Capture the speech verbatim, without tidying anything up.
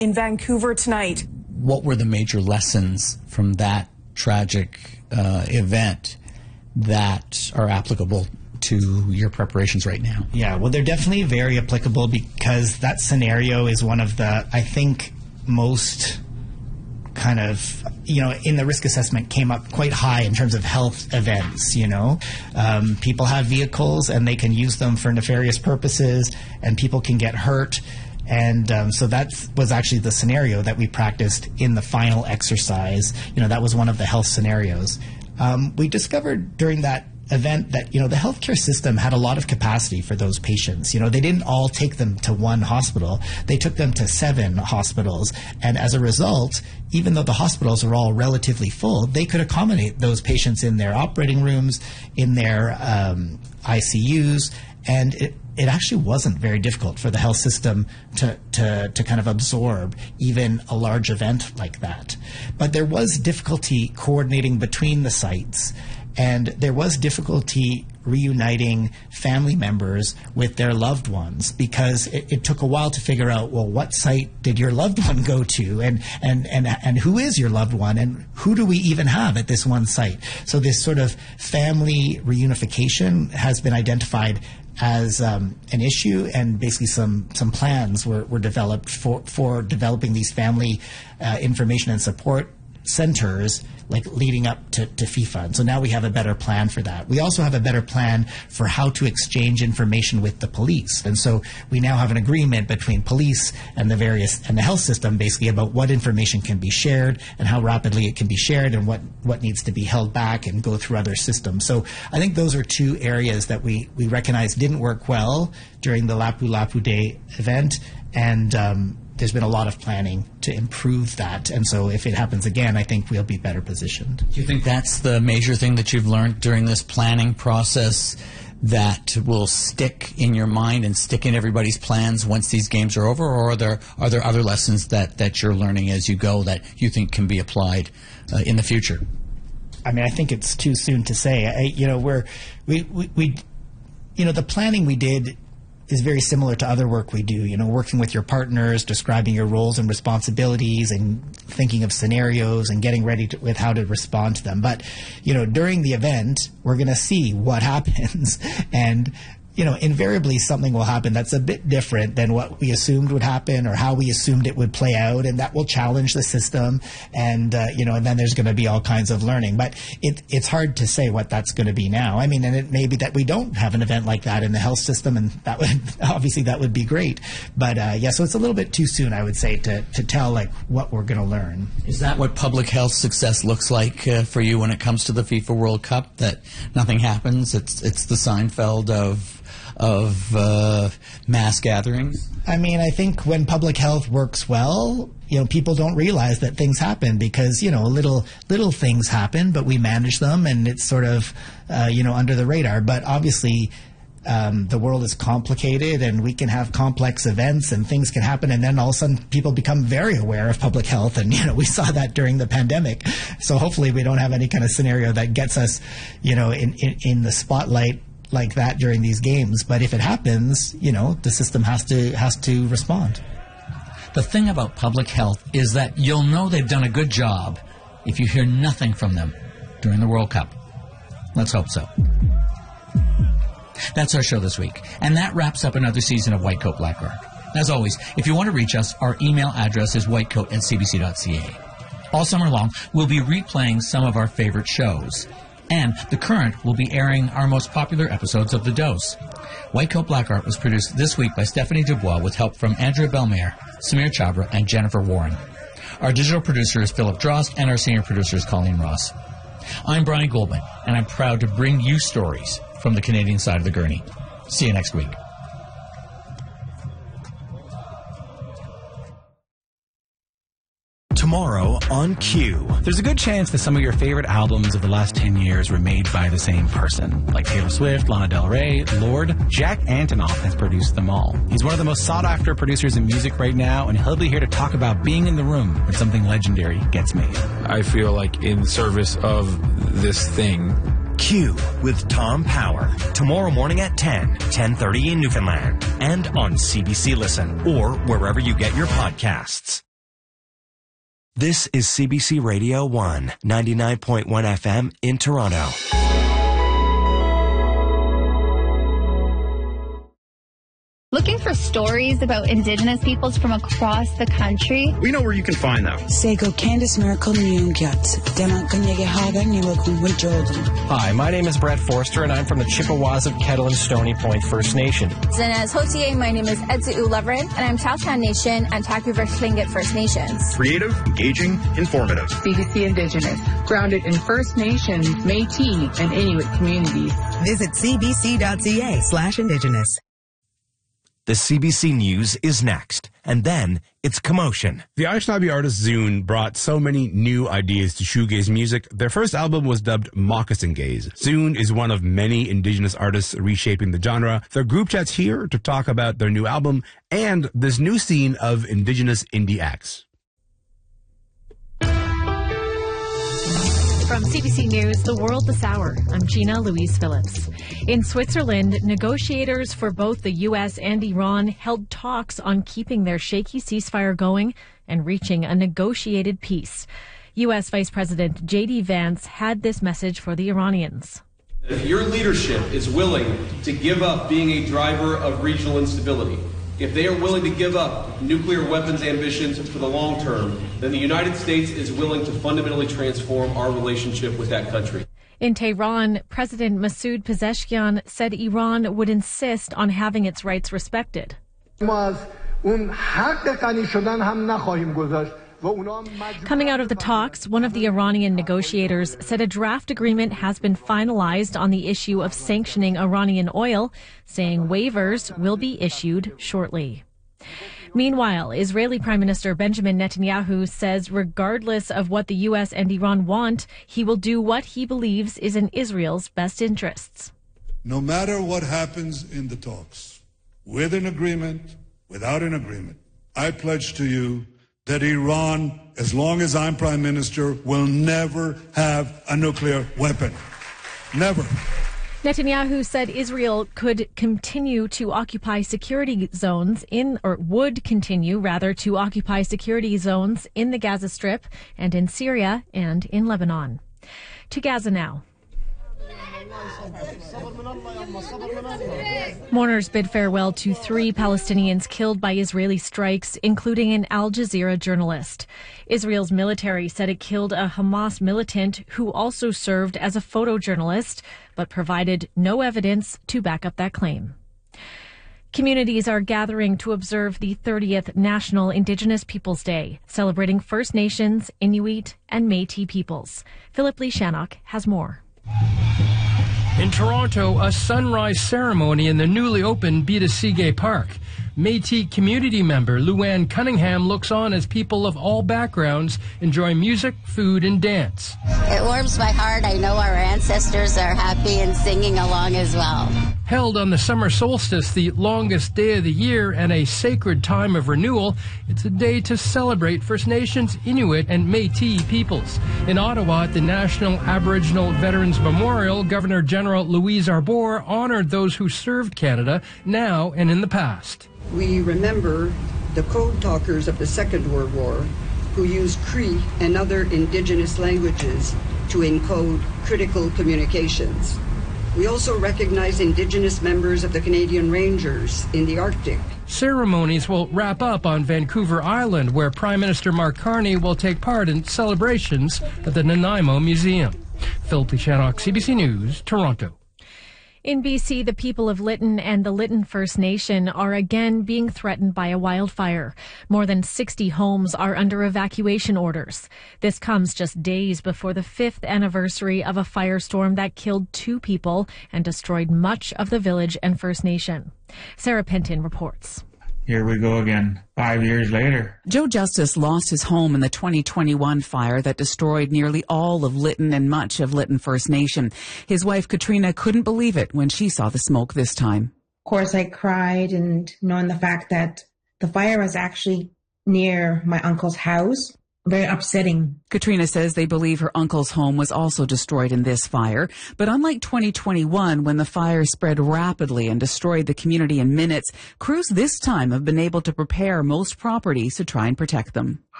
in Vancouver tonight. What were the major lessons from that tragic uh, event that are applicable to your preparations right now? Yeah, well, they're definitely very applicable because that scenario is one of the, I think, most kind of, you know, in the risk assessment came up quite high in terms of health events, you know. Um, people have vehicles and they can use them for nefarious purposes and people can get hurt. And um, so that was actually the scenario that we practiced in the final exercise. You know, that was one of the health scenarios. Um, we discovered during that event that, you know, the healthcare system had a lot of capacity for those patients. You know, they didn't all take them to one hospital. They took them to seven hospitals. And as a result, even though the hospitals are all relatively full, they could accommodate those patients in their operating rooms, in their um, I C Us, and it, it actually wasn't very difficult for the health system to, to, to kind of absorb even a large event like that. But there was difficulty coordinating between the sites, and there was difficulty reuniting family members with their loved ones because it, it took a while to figure out, well, what site did your loved one go to, and, and, and, and who is your loved one, and who do we even have at this one site? So this sort of family reunification has been identified as um, an issue, and basically some some plans were, were developed for, for developing these family uh, information and support centers, like leading up to, to FIFA. And so now we have a better plan for that. We also have a better plan for how to exchange information with the police. And so we now have an agreement between police and the various and the health system basically about what information can be shared and how rapidly it can be shared and what, what needs to be held back and go through other systems. So I think those are two areas that we, we recognize didn't work well during the Lapu Lapu Day event. And um, there's been a lot of planning to improve that. And so if it happens again, I think we'll be better positioned. Do you think that's the major thing that you've learned during this planning process that will stick in your mind and stick in everybody's plans once these games are over? Or are there, are there other lessons that, that you're learning as you go that you think can be applied uh, in the future? I mean, I think it's too soon to say. I, you know, we're, we, we, we, you know, the planning we did is very similar to other work we do, you know, working with your partners, describing your roles and responsibilities and thinking of scenarios and getting ready to, with how to respond to them. But, you know, during the event, we're going to see what happens. And, you know, invariably something will happen that's a bit different than what we assumed would happen or how we assumed it would play out, and that will challenge the system. And, uh, you know, and then there's going to be all kinds of learning. But it, it's hard to say what that's going to be now. I mean, and it may be that we don't have an event like that in the health system, and that would, obviously that would be great. But, uh, yeah, so it's a little bit too soon, I would say, to, to tell, like, what we're going to learn. Is that what public health success looks like uh, for you when it comes to the FIFA World Cup, that nothing happens? It's, it's the Seinfeld of... of uh, mass gatherings? I mean, I think when public health works well, you know, people don't realize that things happen because, you know, little little things happen, but we manage them and it's sort of, uh, you know, under the radar. But obviously, um, the world is complicated and we can have complex events and things can happen, and then all of a sudden people become very aware of public health. And, you know, we saw that during the pandemic. So hopefully we don't have any kind of scenario that gets us, you know, in, in, in the spotlight like that during these games. But if it happens, you know, the system has to has to respond. The thing about public health is that you'll know they've done a good job if you hear nothing from them during the World Cup. Let's hope so. That's our show this week, and that wraps up another season of Whitecoat Blackguard. As always, if you want to reach us, our email address is whitecoat at c b c dot c a. All summer long, we'll be replaying some of our favorite shows. And The Current will be airing our most popular episodes of The Dose. Whitecoat Black Art was produced this week by Stephanie Dubois with help from Andrea Belmaire, Samir Chabra, and Jennifer Warren. Our digital producer is Philip Drost, and our senior producer is Colleen Ross. I'm Brian Goldman, and I'm proud to bring you stories from the Canadian side of the gurney. See you next week. Tomorrow on Q. There's a good chance that some of your favorite albums of the last ten years were made by the same person. Like Taylor Swift, Lana Del Rey, Lorde. Jack Antonoff has produced them all. He's one of the most sought-after producers in music right now, and he'll be here to talk about being in the room when something legendary gets made. I feel like in service of this thing. Q with Tom Power. Tomorrow morning at ten, ten thirty in Newfoundland. And on C B C Listen, or wherever you get your podcasts. This is C B C Radio one, ninety-nine point one F M in Toronto. Looking for stories about Indigenous peoples from across the country? We know where you can find them. Sego Candice Miracle Hi, my name is Brett Forster, and I'm from the Chippewas of Kettle and Stony Point First Nation. Zinez Hotier, my name is Edzu Uleverin, and I'm Tahltan Nation and Taku-River Tlingit First Nations. Creative, engaging, informative. C B C Indigenous, grounded in First Nations, Métis, and Inuit communities. Visit cbc.ca slash Indigenous. The C B C News is next, and then it's Commotion. The Anishinaabe artist Zune brought so many new ideas to shoegaze music. Their first album was dubbed Moccasin Gaze. Zune is one of many Indigenous artists reshaping the genre. Their group chat's here to talk about their new album and this new scene of Indigenous indie acts. From C B C News, The World This Hour, I'm Gina Louise Phillips. In Switzerland, negotiators for both the U S and Iran held talks on keeping their shaky ceasefire going and reaching a negotiated peace. U S Vice President J D Vance had this message for the Iranians. If your leadership is willing to give up being a driver of regional instability, if they are willing to give up nuclear weapons ambitions for the long term, then the United States is willing to fundamentally transform our relationship with that country. In Tehran, President Masoud Pezeshkian said Iran would insist on having its rights respected. Coming out of the talks, one of the Iranian negotiators said a draft agreement has been finalized on the issue of sanctioning Iranian oil, saying waivers will be issued shortly. Meanwhile, Israeli Prime Minister Benjamin Netanyahu says regardless of what the U S and Iran want, he will do what he believes is in Israel's best interests. No matter what happens in the talks, with an agreement, without an agreement, I pledge to you that Iran, as long as I'm Prime Minister, will never have a nuclear weapon. Never. Netanyahu said Israel could continue to occupy security zones in, or would continue, rather, to occupy security zones in the Gaza Strip and in Syria and in Lebanon. To Gaza now. Mourners bid farewell to three Palestinians killed by Israeli strikes, including an Al Jazeera journalist. Israel's military said it killed a Hamas militant who also served as a photojournalist, but provided no evidence to back up that claim. Communities are gathering to observe the thirtieth National Indigenous Peoples Day, celebrating First Nations, Inuit, and Métis peoples. Philip Lee Shannock has more. In Toronto, a sunrise ceremony in the newly opened Bita Sige Park. Métis community member Luann Cunningham looks on as people of all backgrounds enjoy music, food, and dance. It warms my heart. I know our ancestors are happy and singing along as well. Held on the summer solstice, the longest day of the year and a sacred time of renewal, it's a day to celebrate First Nations, Inuit, and Métis peoples. In Ottawa, at the National Aboriginal Veterans Memorial, Governor General Louise Arbour honored those who served Canada now and in the past. We remember the code talkers of the Second World War who used Cree and other Indigenous languages to encode critical communications. We also recognize Indigenous members of the Canadian Rangers in the Arctic. Ceremonies will wrap up on Vancouver Island, where Prime Minister Mark Carney will take part in celebrations at the Nanaimo Museum. Philip Lee Shannock, C B C News, Toronto. In B C, the people of Lytton and the Lytton First Nation are again being threatened by a wildfire. More than sixty homes are under evacuation orders. This comes just days before the fifth anniversary of a firestorm that killed two people and destroyed much of the village and First Nation. Sarah Penton reports. Here we go again, five years later. Joe Justice lost his home in the twenty twenty-one fire that destroyed nearly all of Lytton and much of Lytton First Nation. His wife, Katrina, couldn't believe it when she saw the smoke this time. Of course, I cried, and knowing the fact that the fire was actually near my uncle's house, very upsetting. Katrina says they believe her uncle's home was also destroyed in this fire. But unlike twenty twenty-one, when the fire spread rapidly and destroyed the community in minutes, crews this time have been able to prepare most properties to try and protect them.